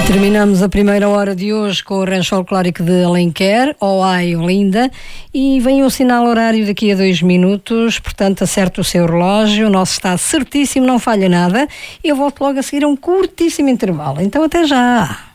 Terminamos a primeira hora de hoje com o Rancho Folclórico de Alenquer, Oai, Olinda, e vem o sinal horário daqui a 2 minutos, portanto acerte o seu relógio, o nosso está certíssimo, não falha nada, e eu volto logo a seguir a um curtíssimo intervalo. Então até já!